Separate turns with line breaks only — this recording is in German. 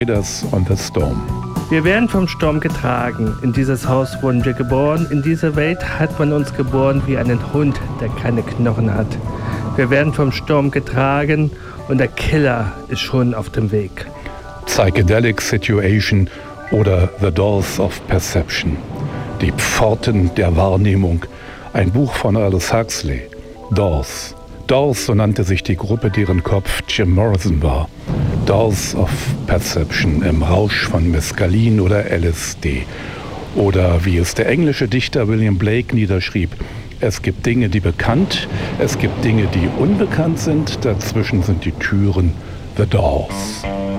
Riders on the Storm.
Wir werden vom Sturm getragen. In dieses Haus wurden wir geboren. In diese Welt hat man uns geboren wie einen Hund, der keine Knochen hat. Wir werden vom Sturm getragen und der Killer ist schon auf dem Weg.
Psychedelic Situation oder The Doors of Perception. Die Pforten der Wahrnehmung. Ein Buch von Aldous Huxley. Doors. Doors, so nannte sich die Gruppe, deren Kopf Jim Morrison war. Doors of Perception im Rausch von Mescalin oder LSD. Oder wie es der englische Dichter William Blake niederschrieb: Es gibt Dinge, die bekannt, es gibt Dinge, die unbekannt sind, dazwischen sind die Türen, the doors.